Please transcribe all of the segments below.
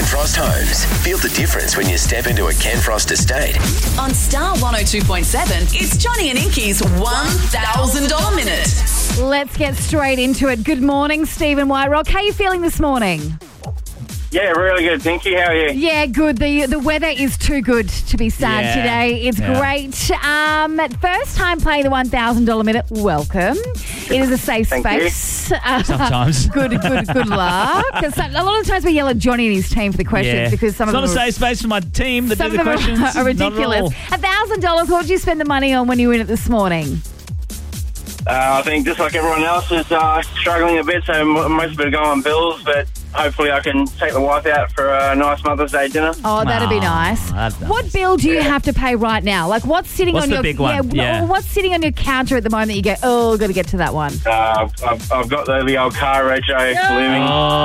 Ken Frost Homes. Feel the difference when you step into a Ken Frost estate. On Star 102.7, it's Johnny and Inky's $1,000 Minute. Let's get straight into it. Good morning, Stephen Whiterock. How are you feeling this morning? Yeah, really good. Thank you. How are you? Yeah, good. The weather is too good to be sad today. It's great. First time playing the $1,000 Minute. Welcome. It is a safe space. Sometimes. Good luck. 'Cause a lot of times we yell at Johnny and his team for the questions because some it's of not them a safe space for my team that do the questions. are ridiculous. $1,000. What did you spend the money on when you were in it this morning? I think just like everyone else is struggling a bit, so most of it go on bills, but hopefully I can take the wife out for a nice Mother's Day dinner. Oh, that'd be nice. That's nice. What bill do you have to pay right now? Like what's sitting What's on the your big one? Yeah. what's sitting on your counter at the moment that you go, oh, got to get to that one? I've got the old car rego looming.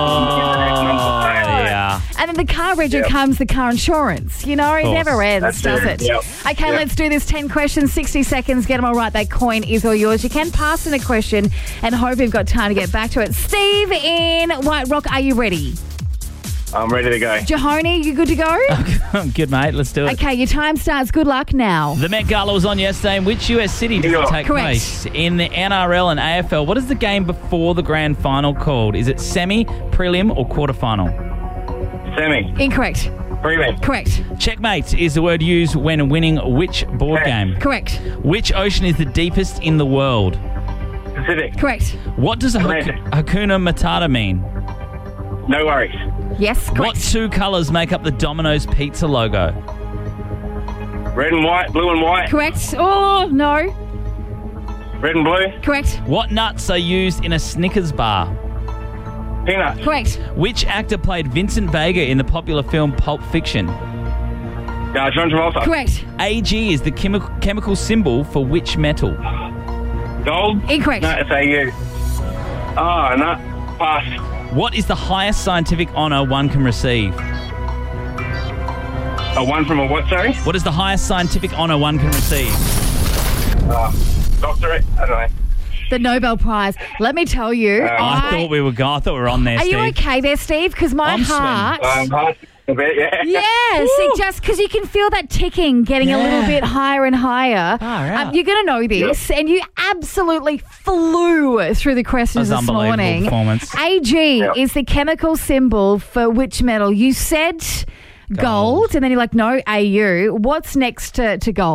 Yeah. And then the car rego comes the car insurance. You know, it never ends, That's does it. it? Yep. Okay, let's do this. 10 questions, 60 seconds. Get them all right. That coin is all yours. You can pass in a question and hope you've got time to get back to it. Steve in White Rock, are you ready? I'm ready to go. Jahoni, you good to go? I'm good, mate. Let's do it. Okay, your time starts. Good luck now. The Met Gala was on yesterday. In which US city did it take Correct. place? In the NRL and AFL, what is the game before the grand final called? Is it semi, prelim, or quarterfinal? Semi. Incorrect. Prelim. Correct. Checkmate is the word used when winning which board game? Correct. Which ocean is the deepest in the world? Pacific. Correct. What does a Atlantic. Hakuna Matata mean? No worries. Yes, correct. What two colours make up the Domino's pizza logo? Red and white, blue and white, Correct. Oh, no. red and blue, Correct. What nuts are used in a Snickers bar? peanut. Correct. Which actor played Vincent Vega in the popular film Pulp Fiction? John Travolta. Correct. Ag is the chemical symbol for which metal? Gold. Incorrect. No, it's AU. Oh, no. Pass. What is the highest scientific honour one can receive? A one from a what, sorry? What is the highest scientific honour one can receive? Doctorate? I don't know. The Nobel Prize. Let me tell you. I thought we were on there, Are Steve. you okay there, Steve? Because my I'm heart... Hard a bit, yeah. Yes, it just because you can feel that ticking getting a little bit higher and higher. Far out. You're going to know this, and you absolutely flew through the questions That was this unbelievable morning. performance. AG is the chemical symbol for which metal? You said gold, and then you're like, no, AU. What's next to gold?